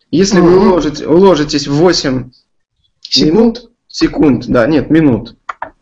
Если вы уложитесь в 8 секунд, да, нет, минут,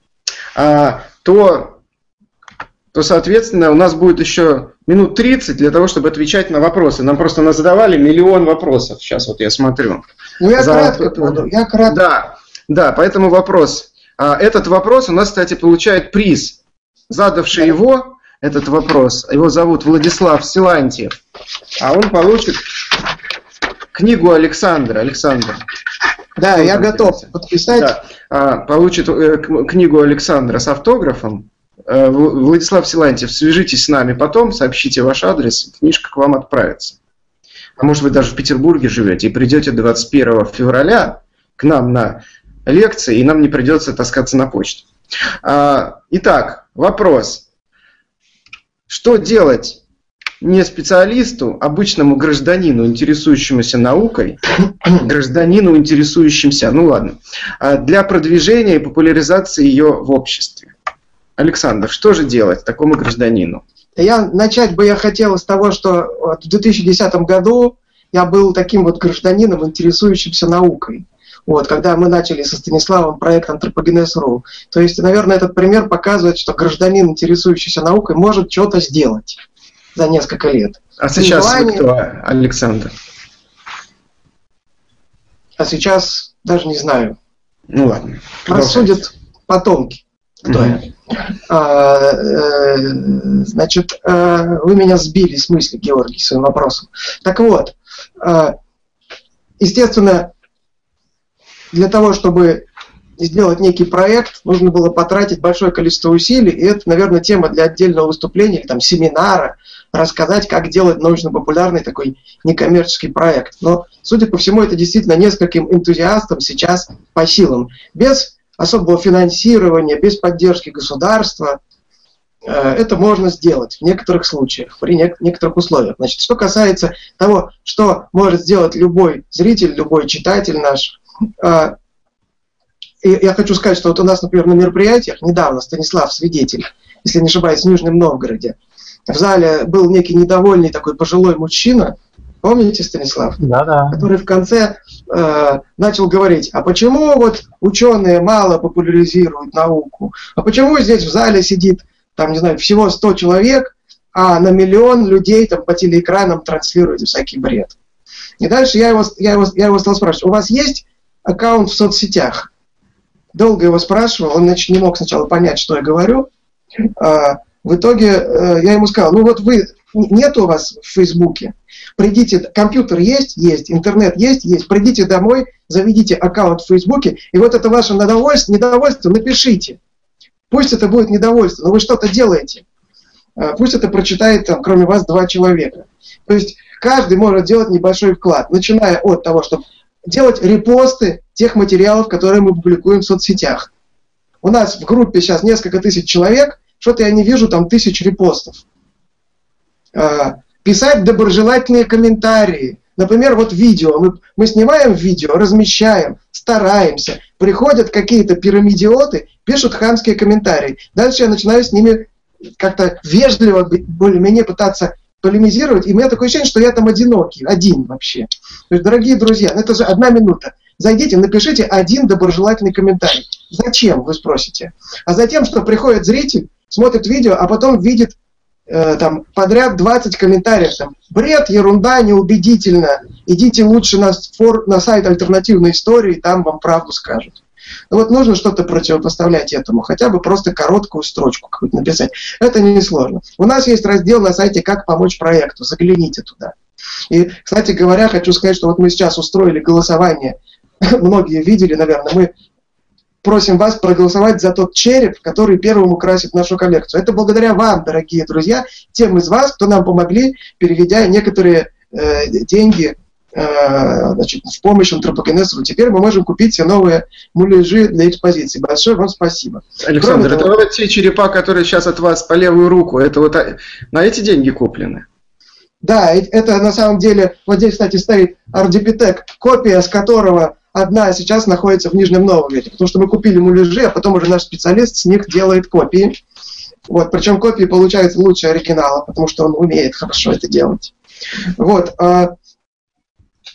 то, соответственно, у нас будет еще минут 30 для того, чтобы отвечать на вопросы. Нам просто задавали миллион вопросов. Сейчас вот я смотрю. Ну, я кратко буду. Да, поэтому вопрос. Этот вопрос у нас, кстати, получает приз. Задавший его, этот вопрос, его зовут Владислав Силантьев, а он получит книгу Александра. Александр. Да, я готов подписать. Да, получит книгу Александра с автографом. Владислав Силантьев, свяжитесь с нами потом, сообщите ваш адрес, книжка к вам отправится. А может, вы даже в Петербурге живете и придете 21 февраля к нам на лекции, и нам не придется таскаться на почту. Итак, вопрос. Что делать не специалисту, обычному гражданину, интересующемуся наукой, гражданину, интересующимся, для продвижения и популяризации ее в обществе? Александр, что же делать такому гражданину? Начать бы я хотел с того, что в 2010 году я был таким вот гражданином, интересующимся наукой. Когда мы начали со Станиславом проект Anthropogenes.ru. То есть, наверное, этот пример показывает, что гражданин, интересующийся наукой, может что-то сделать за несколько лет. А сейчас вы кто, Александр? А сейчас даже не знаю. Ну ладно. Рассудят потомки. Кто я? Значит, вы меня сбили с мысли, Георгий, своим вопросом. Так вот, естественно, для того, чтобы сделать некий проект, нужно было потратить большое количество усилий, и это, наверное, тема для отдельного выступления или семинара, рассказать, как делать научно-популярный такой некоммерческий проект. Но, судя по всему, это действительно нескольким энтузиастам сейчас по силам. Без особого финансирования, без поддержки государства это можно сделать в некоторых случаях, при некоторых условиях. Значит, что касается того, что может сделать любой зритель, любой читатель наш, и я хочу сказать, что у нас, например, на мероприятиях, недавно Станислав свидетель, если не ошибаюсь, в Нижнем Новгороде, в зале был некий недовольный такой пожилой мужчина, помните, Станислав? Да. Который в конце начал говорить, а почему ученые мало популяризируют науку? А почему здесь в зале сидит, всего 100 человек, а на миллион людей по телеэкранам транслируют всякий бред? И дальше я его стал спрашивать, у вас есть аккаунт в соцсетях? Долго его спрашивал, он не мог сначала понять, что я говорю. В итоге я ему сказал, нет у вас в Фейсбуке, придите, компьютер есть, интернет есть, придите домой, заведите аккаунт в Фейсбуке, и это ваше недовольство напишите. Пусть это будет недовольство, но вы что-то делаете. Пусть это прочитает, кроме вас, 2 человека. То есть каждый может делать небольшой вклад, начиная от того, чтобы делать репосты тех материалов, которые мы публикуем в соцсетях. У нас в группе сейчас несколько тысяч человек, что-то я не вижу 1000 репостов. Писать доброжелательные комментарии. Например, видео. Мы снимаем видео, размещаем, стараемся. Приходят какие-то пирамидиоты, пишут хамские комментарии. Дальше я начинаю с ними как-то вежливо, более-менее пытаться полемизировать. И у меня такое ощущение, что я одинокий, один вообще. То есть, дорогие друзья, это же 1 минута. Зайдите, напишите 1 доброжелательный комментарий. Зачем, вы спросите? А затем, что приходит зритель, смотрит видео, а потом видит подряд 20 комментариев. Бред, ерунда, неубедительно. Идите лучше на сайт альтернативной истории, там вам правду скажут. Нужно что-то противопоставлять этому. Хотя бы просто короткую строчку какую-то написать. Это несложно. У нас есть раздел на сайте «Как помочь проекту». Загляните туда. И, кстати говоря, хочу сказать, что мы сейчас устроили голосование. Многие видели, наверное. Мы просим вас проголосовать за тот череп, который первым украсит нашу коллекцию. Это благодаря вам, дорогие друзья, тем из вас, кто нам помогли, переведя некоторые деньги в помощь Anthropogenes.ru. Теперь мы можем купить все новые муляжи для экспозиции. Большое вам спасибо. Александр, это те черепа, которые сейчас от вас по левую руку, это на эти деньги куплены? Да, это на самом деле, здесь, кстати, стоит Ardipithek, копия с которого одна сейчас находится в Нижнем Новгороде, потому что мы купили муляжи, а потом уже наш специалист с них делает копии. Причем копии получаются лучше оригинала, потому что он умеет хорошо это делать.